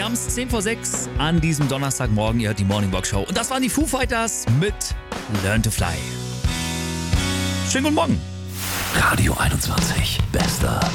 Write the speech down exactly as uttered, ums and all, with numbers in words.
Wir haben es zehn vor sechs an diesem Donnerstagmorgen. Ihr hört die Morning Box Show. Und das waren die Foo Fighters mit Learn to Fly. Schönen guten Morgen. Radio einundzwanzig, bester